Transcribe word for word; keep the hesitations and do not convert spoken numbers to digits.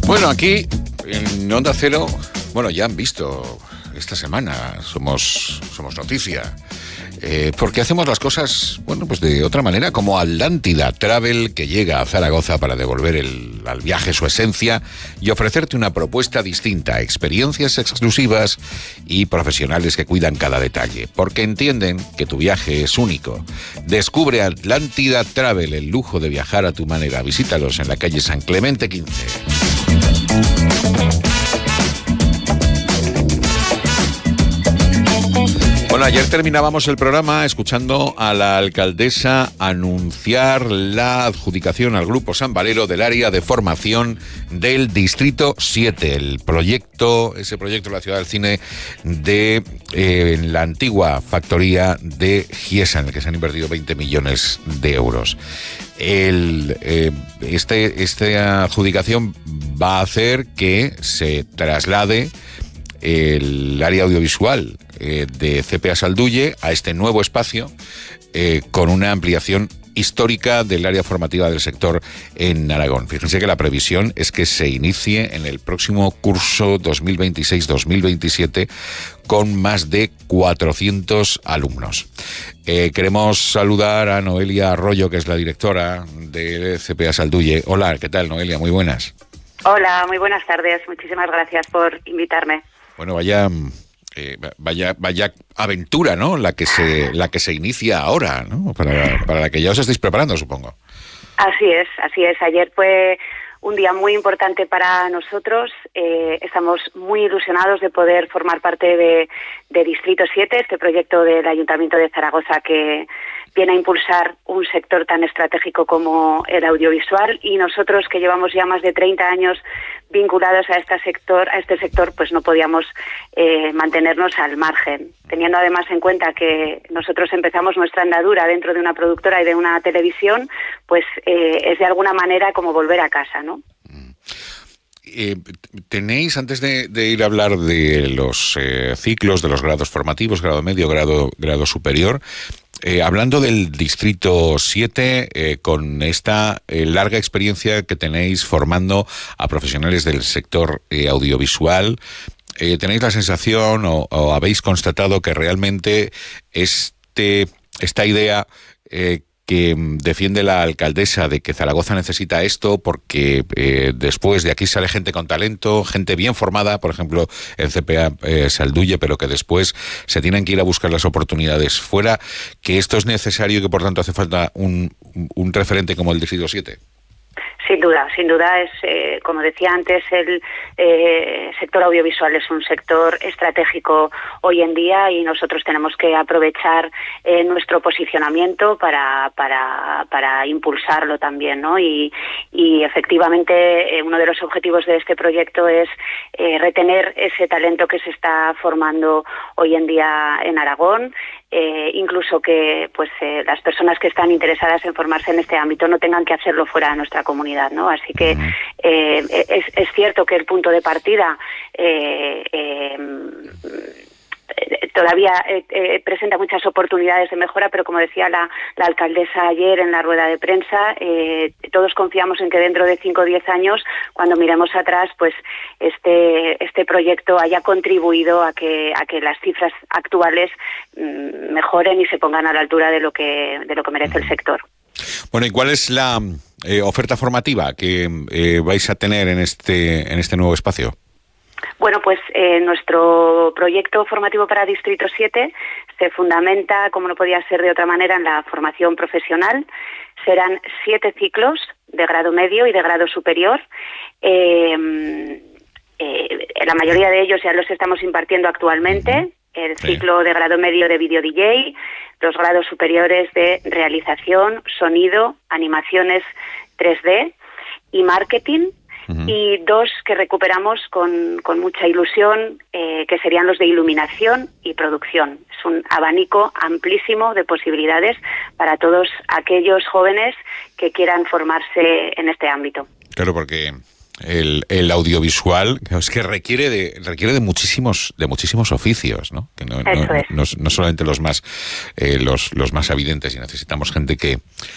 Bueno, aquí en Onda Cero, bueno, ya han visto esta semana, somos, somos noticia, eh, porque hacemos las cosas, bueno, pues de otra manera, como Atlántida Travel, que llega a Zaragoza para devolver el, al viaje su esencia y ofrecerte una propuesta distinta, experiencias exclusivas y profesionales que cuidan cada detalle, porque entienden que tu viaje es único. Descubre Atlántida Travel, el lujo de viajar a tu manera. Visítalos en la calle San Clemente quince. Bueno, ayer terminábamos el programa escuchando a la alcaldesa anunciar la adjudicación al Grupo San Valero del área de formación del Distrito siete, el proyecto, ese proyecto de la Ciudad del Cine de eh, la antigua factoría de Giesa, en el que se han invertido veinte millones de euros. El, eh, este, esta adjudicación va a hacer que se traslade el área audiovisual eh, de C P A Salduye a este nuevo espacio eh, con una ampliación histórica del área formativa del sector en Aragón. Fíjense que la previsión es que se inicie en el próximo curso dos mil veintiséis dos mil veintisiete con más de cuatrocientos alumnos. Eh, queremos saludar a Noelia Arroyo, que es la directora de C P A Salduye. Hola, ¿qué tal, Noelia? Muy buenas. Hola, muy buenas tardes. Muchísimas gracias por invitarme. Bueno, vaya, eh, vaya, vaya aventura, ¿no? La que se, la que se inicia ahora, ¿no? Para, para la que ya os estáis preparando, supongo. Así es, así es. Ayer fue un día muy importante para nosotros. Eh, estamos muy ilusionados de poder formar parte de, de Distrito siete, este proyecto del Ayuntamiento de Zaragoza que viene a impulsar un sector tan estratégico como el audiovisual, y nosotros, que llevamos ya más de treinta años vinculados a este sector, a este sector, pues no podíamos eh, mantenernos al margen, teniendo además en cuenta que nosotros empezamos nuestra andadura dentro de una productora y de una televisión, pues eh, es de alguna manera como volver a casa, ¿no? Eh, tenéis, antes de, de ir a hablar de los eh, ciclos, de los grados formativos, grado medio, grado, grado superior, eh, hablando del Distrito siete, eh, con esta eh, larga experiencia que tenéis formando a profesionales del sector eh, audiovisual, eh, ¿tenéis la sensación o, o habéis constatado que realmente este, esta idea eh, que defiende la alcaldesa de que Zaragoza necesita esto porque eh, después de aquí sale gente con talento, gente bien formada, por ejemplo en C P A eh, Salduye, pero que después se tienen que ir a buscar las oportunidades fuera, que esto es necesario y que por tanto hace falta un, un referente como el Distrito siete? Sin duda, sin duda es, eh, como decía antes, el eh, sector audiovisual es un sector estratégico hoy en día y nosotros tenemos que aprovechar eh, nuestro posicionamiento para, para, para impulsarlo también, ¿no? Y, y efectivamente eh, uno de los objetivos de este proyecto es eh, retener ese talento que se está formando hoy en día en Aragón. Eh, incluso que pues eh, las personas que están interesadas en formarse en este ámbito no tengan que hacerlo fuera de nuestra comunidad, ¿no? Así que eh, es, es cierto que el punto de partida eh, eh, todavía eh, eh, presenta muchas oportunidades de mejora, pero como decía la, la alcaldesa ayer en la rueda de prensa, eh, todos confiamos en que dentro de cinco o diez años, cuando miremos atrás, pues este este proyecto haya contribuido a que a que las cifras actuales mm, mejoren y se pongan a la altura de lo que de lo que merece el sector. Bueno, ¿y cuál es la eh, oferta formativa que eh, vais a tener en este en este nuevo espacio? Bueno, pues eh, nuestro proyecto formativo para Distrito siete se fundamenta, como no podía ser de otra manera, en la formación profesional. Serán siete ciclos de grado medio y de grado superior. Eh, eh, la mayoría de ellos ya los estamos impartiendo actualmente. El ciclo de grado medio de Video D J, los grados superiores de realización, sonido, animaciones tres D y marketing. Uh-huh. Y dos que recuperamos con, con mucha ilusión, eh, que serían los de iluminación y producción. Es un abanico amplísimo de posibilidades para todos aquellos jóvenes que quieran formarse en este ámbito. Claro, porque el, el audiovisual es que requiere de requiere de muchísimos de muchísimos oficios, ¿no? Que no, no, es. no, no solamente los más eh, los los más evidentes, y necesitamos gente que